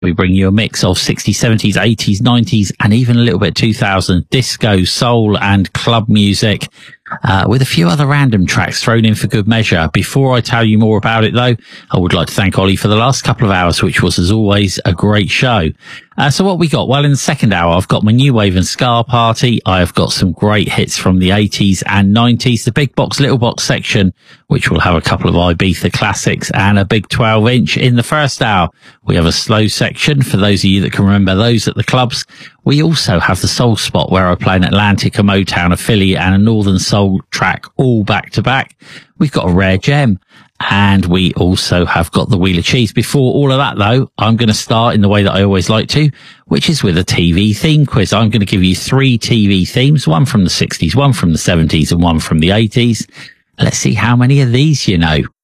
We bring you a mix of 60s, 70s, 80s, 90s, and even a little bit 2000 disco, soul, and club music, with a few other random tracks thrown in for good measure. Before I tell you more about it, though, I would like to thank Ollie for the last couple of hours, which was, as always, a great show. So what we got? Well, in the second hour, I've got my new wave and ska party. I have got some great hits from the 80s and 90s, the big box, little box section, which will have a couple of Ibiza classics and a big 12-inch. In the first hour, we have a slow section for those of you that can remember those at the clubs. We also have the soul spot where I play an Atlantic, a Motown, a Philly and a Northern soul track all back to back. We've got a rare gem. And we also have got the Wheel of Cheese. Before all of that, though, I'm going to start in the way that I always like to, which is with a TV theme quiz. I'm going to give you 3 TV themes, one from the 60s, one from the 70s, and one from the 80s. Let's see how many of these you know.